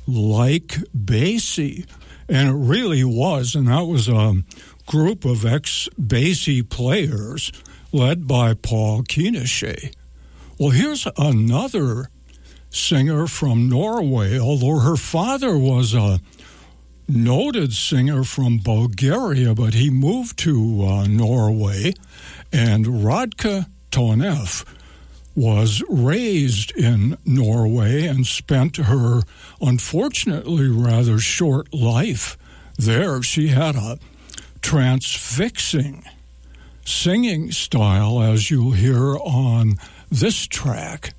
like Basie. And it really was, and that was a group of ex-Basie players led by Paul Keenesche. Well, here's another singer from Norway, although her father was a noted singer from Bulgaria, but he moved to Norway, and Radka Tonev was raised in Norway and spent her, unfortunately, rather short life there. She had a transfixing singing style, as you'll hear on this track.